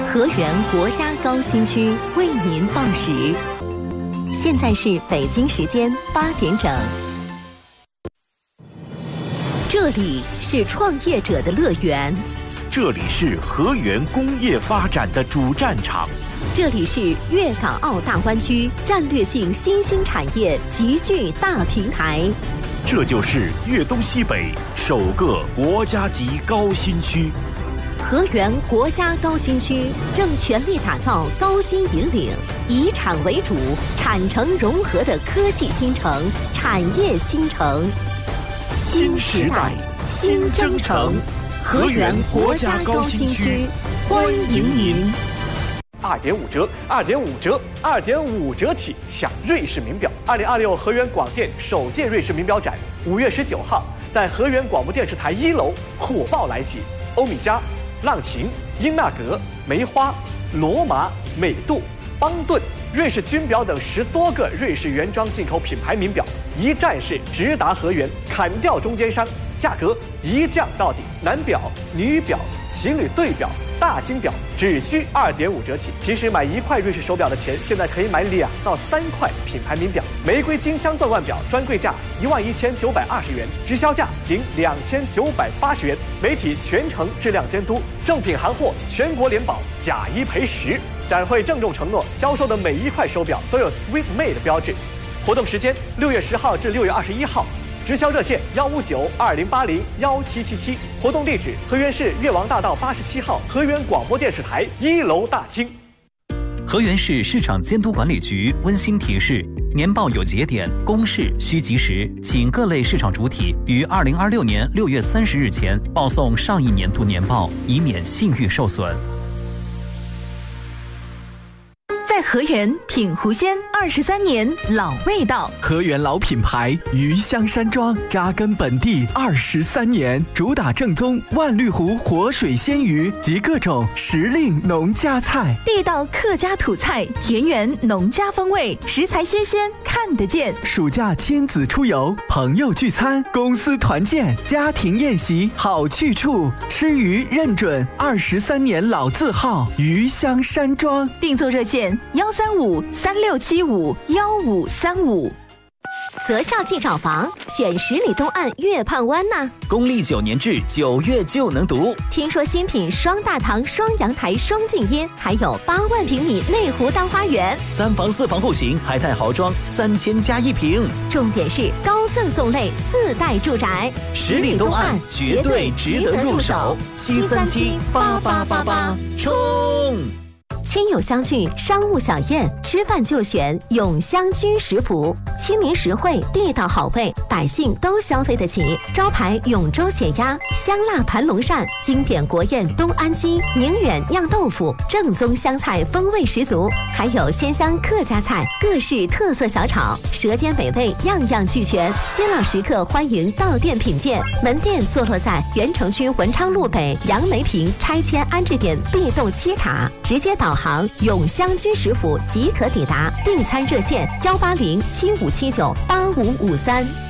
河源国家高新区为您报时，现在是北京时间8点整。这里是创业者的乐园， 这里是河源工业发展的主战场， 这里是粤港澳大湾区战略性新兴产业集聚大平台， 这就是粤东西北首个国家级高新区。 河源国家高新区正全力打造高新引领、以产为主、产城融合的科技新城、产业新城。新时代，新征程，河源国家高新区，欢迎您 ！2.5折，2.5折，2.5折起抢瑞士名表！2026河源广电首届瑞士名表展5月19号在河源广播电视台1楼火爆来袭，欧米茄、浪琴、英纳格、梅花、罗马、美度、邦顿、瑞士军表等10多个瑞士原装进口品牌名表，一站式直达河源，砍掉中间商，价格一降到底。男表、女表、情侣对表、大金表只需2.5折起。平时买1块瑞士手表的钱，现在可以买2到3块品牌名表。玫瑰金镶钻腕表专柜价11920元，直销价仅2980元。媒体全程质量监督，正品行货全国联保，假1赔10。展会郑重承诺，销售的每1块手表都有 Sweet Made 标志。活动时间6月10号至6月21号。直销热线15920801777，活动地址河源市越王大道87号河源广播电视台1楼大厅。 河源市市场监督管理局温馨提示：年报有节点，公示需及时，请各类市场主体于2026年6月30日前报送上一年度年报，以免信誉受损。 在河源品湖鲜23年老味道， 河源老品牌鱼香山庄扎根本地23年，主打正宗万绿湖活水鲜鱼及各种时令农家菜， 地道客家土菜，田园农家风味，食材新鲜看得见。 暑假亲子出游，朋友聚餐，公司团建，家庭宴席好去处，吃鱼认准23年老字号鱼香山庄。 订座热线13536751535。 择校即找房，选10里东岸月畔湾呢。 公立9年制，9月就能读。 听说新品双大堂、双阳台、双静音，还有8万平米内湖大花园 ，3房4房户型，还带豪装3000加1平。 重点是高赠送类4代住宅 ，10里东岸绝对值得入手。7378888，冲！ 亲友相聚，商务小宴，吃饭就选永香居食府，亲民实惠，地道好味，百姓都消费得起。招牌永州血鸭、香辣盘龙鳝，经典国宴东安鸡、宁远酿豆腐，正宗湘菜风味十足，还有鲜香客家菜，各式特色小炒，舌尖美味，样样俱全。新老食客欢迎到店品鉴。门店坐落在原城区文昌路北杨梅坪拆迁安置点 B 栋7塔，直接导航永香居食府即可抵达。订餐热线18075798553。